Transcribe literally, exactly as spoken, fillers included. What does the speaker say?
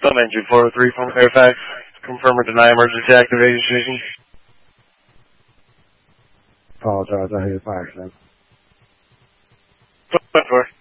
Some engine four oh three from Fairfax. Confirm or deny emergency activation. Apologize, I hate fire accident. Go for it.